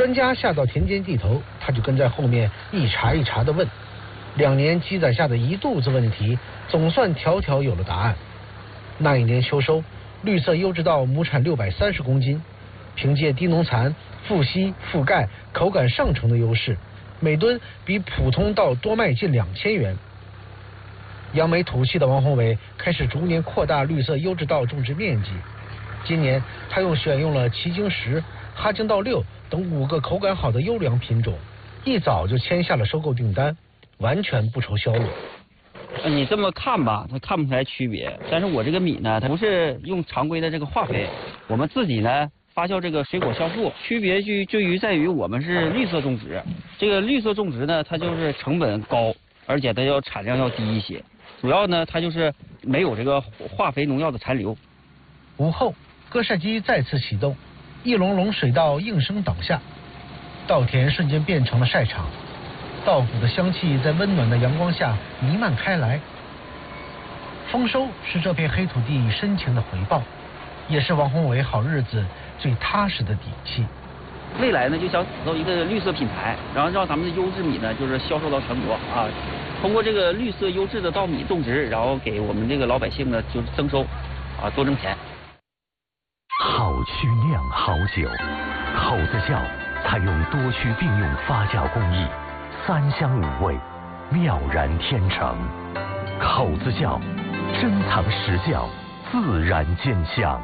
专家下到田间地头，他就跟在后面一茬一茬地问。2年积攒下的一肚子问题，总算条条有了答案。那一年秋收，绿色优质稻亩产630公斤，凭借低农残、富硒、富钙、口感上乘的优势，每吨比普通稻多卖近2000元。扬眉吐气的王宏伟开始逐年扩大绿色优质稻种植面积。今年他选用了奇经10、哈京稻6等5个口感好的优良品种，一早就签下了收购订单，完全不愁销路。 你这么看吧，它看不出来区别。但是我这个米呢，它不是用常规的这个化肥，我们自己呢发酵这个水果酵素，区别就在于我们是绿色种植。这个绿色种植呢，它就是成本高，而且它产量要低一些。主要呢，它就是没有这个化肥农药的残留。 午后，割晒机再次启动，一垄垄水稻应声倒下，稻田瞬间变成了晒场。稻谷的香气在温暖的阳光下弥漫开来。丰收是这片黑土地深情的回报，也是王宏伟好日子最踏实的底气。 未来呢，就想打造一个绿色品牌，然后让咱们的优质米呢，就是销售到全国啊。通过这个绿色优质的稻米种植，然后给我们这个老百姓呢，就是增收，啊，多挣钱。 好曲酿好酒，口子窖采用多区并用发酵工艺，3香5味，妙然天成。口子窖，珍藏实窖，自然见香。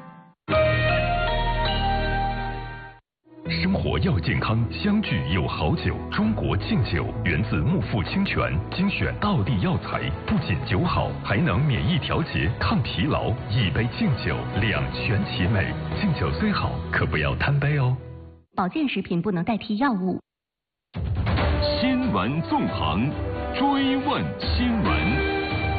生活要健康，相聚有好酒。中国劲酒源自木富清泉，精选道地药材，不仅酒好，还能免疫调节、抗疲劳。一杯劲酒，两全其美。劲酒虽好，可不要贪杯哦。 保健食品不能代替药物。 新闻纵横，追问新闻。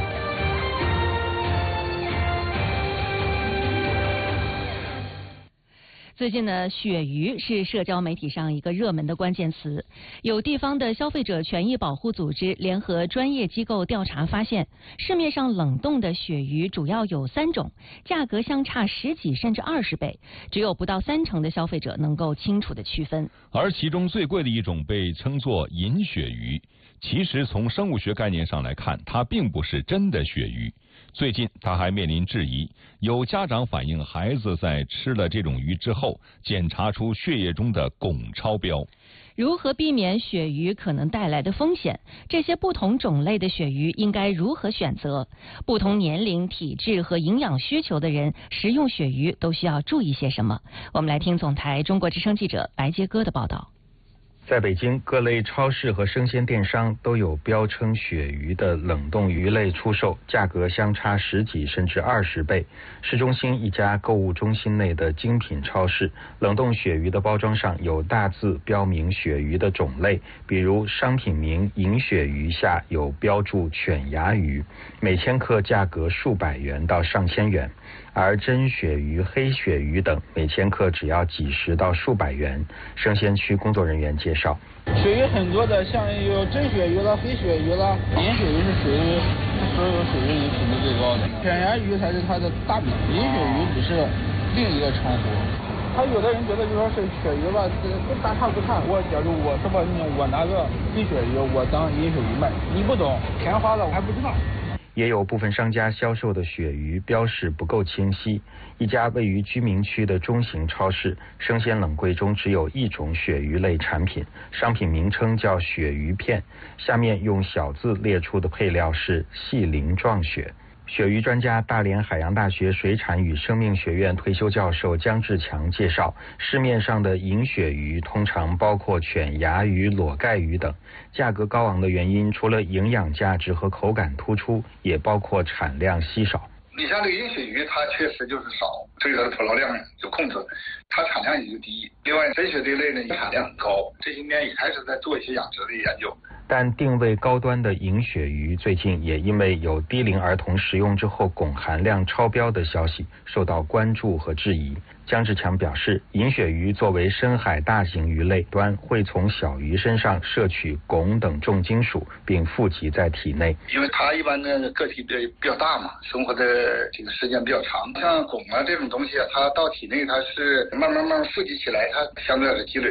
最近呢，鳕鱼是社交媒体上一个热门的关键词。有地方的消费者权益保护组织联合专业机构调查发现，市面上冷冻的鳕鱼主要有3种，价格相差10几甚至20倍，只有不到30%的消费者能够清楚地区分。 而其中最贵的一种被称作银鳕鱼，其实从生物学概念上来看，它并不是真的鳕鱼。最近他还面临质疑，有家长反映孩子在吃了这种鱼之后，检查出血液中的汞超标。 如何避免鳕鱼可能带来的风险？这些不同种类的鳕鱼应该如何选择？不同年龄、体质和营养需求的人食用鳕鱼都需要注意些什么？我们来听总台中国之声记者白杰哥的报道。 在北京，各类超市和生鲜电商都有标称鳕鱼的冷冻鱼类出售，价格相差10几甚至20倍。市中心一家购物中心内的精品超市，冷冻鳕鱼的包装上有大字标明鳕鱼的种类，比如商品名银鳕鱼下有标注犬牙鱼，每千克价格数百元到上千元。而真鳕鱼、黑鳕鱼等每千克只要几十到数百元。生鲜区工作人员介绍， 鳕鱼很多的，像有真鳕鱼了、黑鳕鱼了，银鳕鱼是属于所有鳕鱼里品质最高的，犬牙鱼才是它的大名，银鳕鱼只是另一个称呼。他有的人觉得就说是鳕鱼吧，跟大差不差。假如我是吧，我拿个黑鳕鱼，我当银鳕鱼卖，你不懂，钱花了我还不知道。 也有部分商家销售的鳕鱼标示不够清晰。一家位于居民区的中型超市，生鲜冷柜中只有一种鳕鱼类产品，商品名称叫鳕鱼片，下面用小字列出的配料是细鳞状鳕。鳕鱼专家大连海洋大学水产与生命学院退休教授姜志强介绍，市面上的银鳕鱼通常包括犬牙鱼、裸盖鱼等，价格高昂的原因除了营养价值和口感突出，也包括产量稀少。 你像这个银鳕鱼，它确实就是少，所以它的捕捞量就控制，它产量也就低。另外，真鳕这类呢，产量很高，这些年也开始在做一些养殖的研究。 但定位高端的银鳕鱼最近也因为有低龄儿童食用之后汞含量超标的消息受到关注和质疑。姜志强表示，银鳕鱼作为深海大型鱼类端，会从小鱼身上摄取汞等重金属，并富集在体内。 因为它一般的个体比较大嘛，生活的这个时间比较长，像汞啊这种东西啊，它到体内它是慢慢富集起来，它相对来说积累